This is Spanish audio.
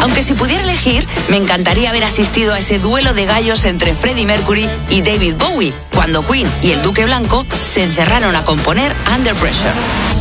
Aunque si pudiera elegir, me encantaría haber asistido a ese duelo de gallos entre Freddie Mercury y David Bowie, cuando Queen y el Duque Blanco se encerraron a componer Under Pressure.